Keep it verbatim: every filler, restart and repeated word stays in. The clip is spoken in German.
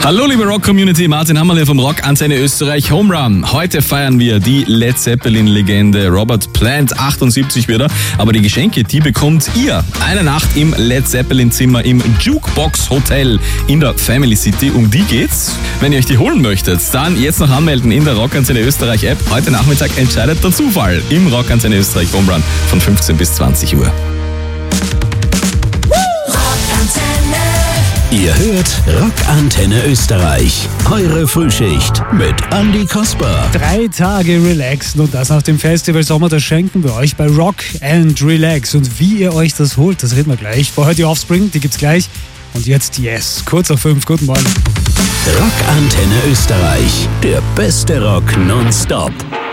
Hallo liebe Rock-Community, Martin Hammerle vom Rock-Antenne Österreich Home Run. Heute feiern wir die Led Zeppelin-Legende Robert Plant, achtundsiebzig wird er. Aber die Geschenke, die bekommt ihr. Eine Nacht im Led Zeppelin-Zimmer im Jukebox Hotel in der Family City. Um die geht's. Wenn ihr euch die holen möchtet, dann jetzt noch anmelden in der Rock-Antenne Österreich App. Heute Nachmittag entscheidet der Zufall im Rock-Antenne Österreich Home Run von fünfzehn bis zwanzig Uhr. Ihr hört Rock-Antenne Österreich. Eure Frühschicht mit Andy Kasper. Drei Tage relaxen und das nach dem Festival Sommer, das schenken wir euch bei Rock and Relax. Und wie ihr euch das holt, das reden wir gleich. Vorher die Offspring, die gibt's gleich. Und jetzt Yes, kurz auf fünf. Guten Morgen. Rock-Antenne Österreich. Der beste Rock nonstop.